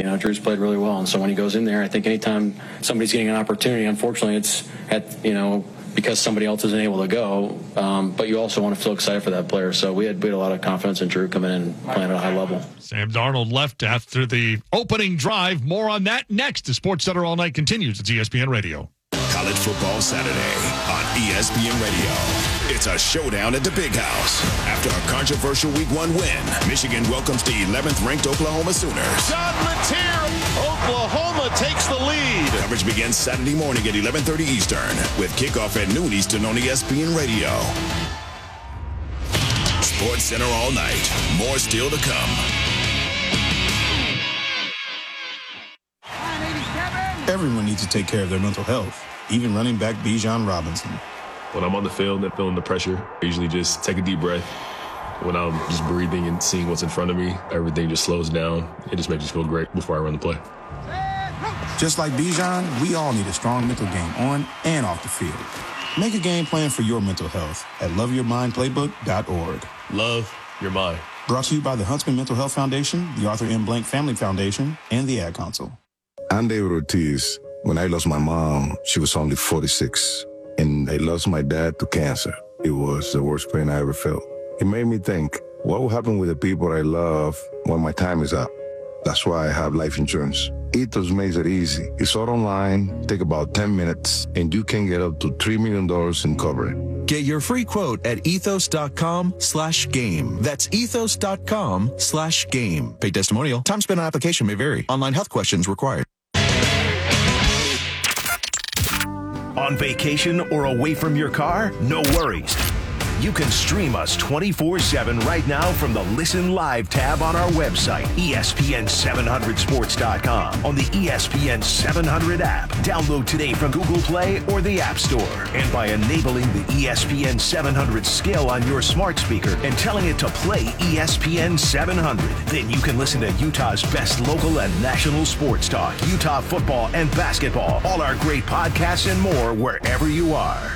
Drew's played really well. And so when he goes in there, I think anytime somebody's getting an opportunity, unfortunately, it's because somebody else isn't able to go. But you also want to feel excited for that player. So we had a lot of confidence in Drew coming in and playing at a high level. Sam Darnold left after the opening drive. More on that next as Sports Center All Night continues. It's ESPN Radio. College Football Saturday on ESPN Radio. It's a showdown at the Big House. After a controversial Week 1 win, Michigan welcomes the 11th-ranked Oklahoma Sooners. John Mateer, Oklahoma takes the lead. Coverage begins Saturday morning at 11:30 Eastern with kickoff at noon Eastern on ESPN Radio. Sports Center all night. More still to come. Everyone needs to take care of their mental health, even running back Bijan Robinson. When I'm on the field and feeling the pressure, I usually just take a deep breath. When I'm just breathing and seeing what's in front of me, everything just slows down. It just makes me feel great before I run the play. Just like Bijan, we all need a strong mental game on and off the field. Make a game plan for your mental health at loveyourmindplaybook.org. Love your mind. Brought to you by the Huntsman Mental Health Foundation, the Arthur M. Blank Family Foundation, and the Ad Council. I'm David Ortiz. When I lost my mom, she was only 46. And I lost my dad to cancer. It was the worst pain I ever felt. It made me think, what will happen with the people I love when my time is up? That's why I have life insurance. Ethos makes it easy. It's all online, take about 10 minutes, and you can get up to $3 million in coverage. Get your free quote at ethos.com/game. That's ethos.com/game. Paid testimonial. Time spent on application may vary. Online health questions required. On vacation or away from your car? No worries. You can stream us 24/7 right now from the Listen Live tab on our website, ESPN700sports.com, on the ESPN 700 app. Download today from Google Play or the App Store. And by enabling the ESPN 700 skill on your smart speaker and telling it to play ESPN 700, then you can listen to Utah's best local and national sports talk, Utah football and basketball, all our great podcasts and more wherever you are.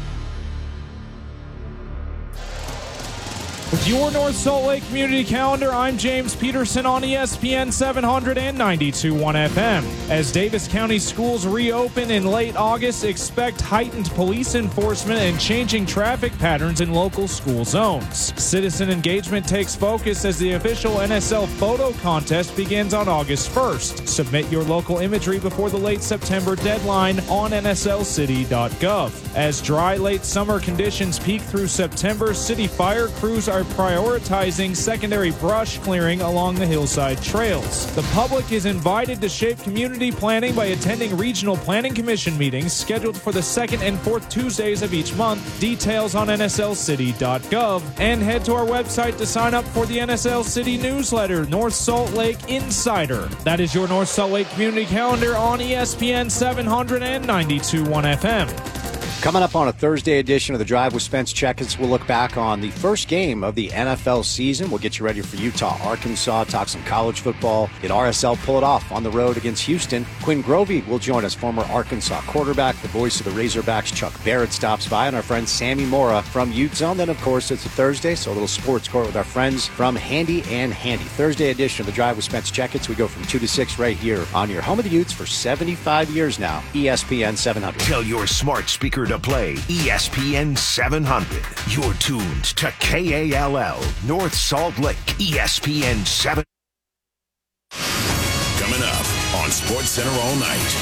With your North Salt Lake Community Calendar, I'm James Peterson on ESPN 700 and 92.1 FM. As Davis County schools reopen in late August, expect heightened police enforcement and changing traffic patterns in local school zones. Citizen engagement takes focus as the official NSL photo contest begins on August 1st. Submit your local imagery before the late September deadline on nslcity.gov. As dry late summer conditions peak through September, city fire crews are prioritizing secondary brush clearing along the hillside trails. The public is invited to shape community planning by attending regional planning commission meetings scheduled for the second and fourth Tuesdays of each month. Details on nslcity.gov, and head to our website to sign up for the NSL City newsletter, North Salt Lake Insider. That is your North Salt Lake Community Calendar on ESPN 700 and 92.1 FM. Coming up on a Thursday edition of The Drive with Spence Checkins, we'll look back on the first game of the NFL season. We'll get you ready for Utah, Arkansas, talk some college football. Did RSL pull it off on the road against Houston? Quinn Grovey will join us, former Arkansas quarterback, the voice of the Razorbacks. Chuck Barrett stops by, and our friend Sammy Mora from Ute Zone. Then, of course, it's a Thursday, so a little sports court with our friends from Handy and Handy. Thursday edition of The Drive with Spence Checkins. We go from 2 to 6 right here on your home of the Utes for 75 years now, ESPN 700. Tell your smart speaker to play ESPN 700. You're tuned to KALL, North Salt Lake, ESPN 7. Coming up on Sports Center all night.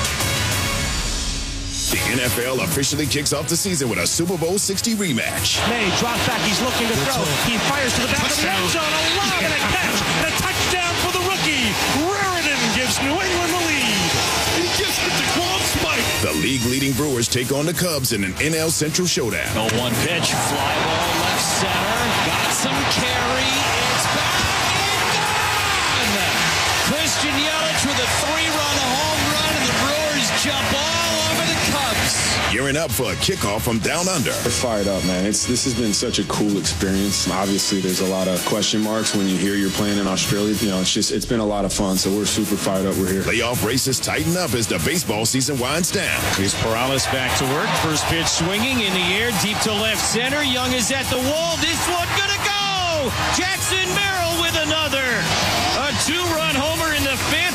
The NFL officially kicks off the season with a Super Bowl 60 rematch. May drops back. He's looking to throw. He fires to the back of the end zone. A lob and a catch. And a touchdown for the rookie. Raritan gives New England the lead. He gives it to Quan Spike. The league-leading Brewers take on the Cubs in an NL Central showdown. 0-1 pitch. Fly ball left center. Got some carry. It's back and gone. Christian Yelich with a 3-run home run, and the Brewers jump all over the Cubs. Gearing up for a kickoff from down under. We're fired up, man. This has been such a cool experience. Obviously, there's a lot of question marks when you hear you're playing in Australia. You know, it's been a lot of fun, so we're super fired up. We're here. Playoff races tighten up as the baseball season winds down. Here's Perales back to work. First pitch swinging in the air, deep to left center. Young is at the wall. This one gonna go. Jackson Merrill with another.